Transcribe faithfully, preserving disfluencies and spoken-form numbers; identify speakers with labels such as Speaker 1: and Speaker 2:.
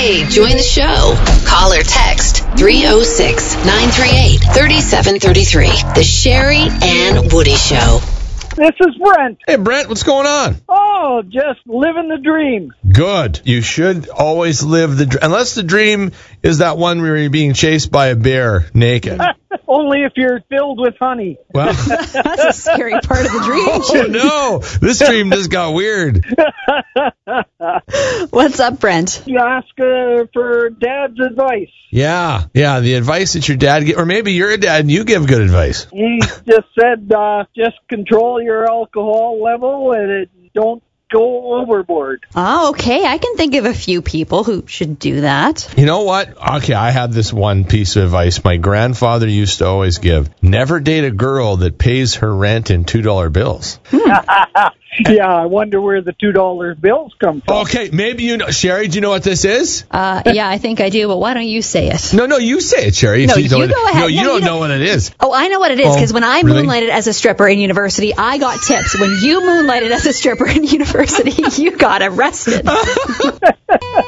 Speaker 1: Hey, join the show. Call or text three oh six, nine three eight, three seven three three. The Sherry and Woody Show.
Speaker 2: This is Brent.
Speaker 3: Hey, Brent, what's going on?
Speaker 2: Oh, just living the dream.
Speaker 3: Good. You should always live the dream. Unless the dream is that one where you're being chased by a bear naked.
Speaker 2: Only if you're filled with honey.
Speaker 3: Well,
Speaker 4: That's a scary part of the dream.
Speaker 3: oh, no. This dream just got weird.
Speaker 4: What's up, Brent?
Speaker 2: You ask uh, for Dad's advice.
Speaker 3: Yeah. Yeah, the advice that your dad gives, or maybe you're a dad and you give good advice.
Speaker 2: He just said, uh, just control your alcohol level and it, don't go overboard.
Speaker 4: Oh, okay. I can think of a few people who should do that.
Speaker 3: You know what? Okay, I have this one piece of advice my grandfather used to always give. Never date a girl that pays her rent in two dollar bills.
Speaker 2: Yeah, I wonder where the two dollar bills come from.
Speaker 3: Okay, maybe you know. Sherry, do you know what this is?
Speaker 4: Uh, yeah, I think I do, but why don't you say it?
Speaker 3: No, no, you say it, Sherry.
Speaker 4: No,
Speaker 3: If
Speaker 4: you
Speaker 3: know
Speaker 4: go
Speaker 3: what-
Speaker 4: ahead.
Speaker 3: No, you
Speaker 4: No,
Speaker 3: don't
Speaker 4: you
Speaker 3: know
Speaker 4: don't-
Speaker 3: what it is.
Speaker 4: Oh, I know what it is,
Speaker 3: Oh,
Speaker 4: because when I
Speaker 3: really?
Speaker 4: moonlighted as a stripper in university, I got tips. When you moonlighted as a stripper in university, you got arrested.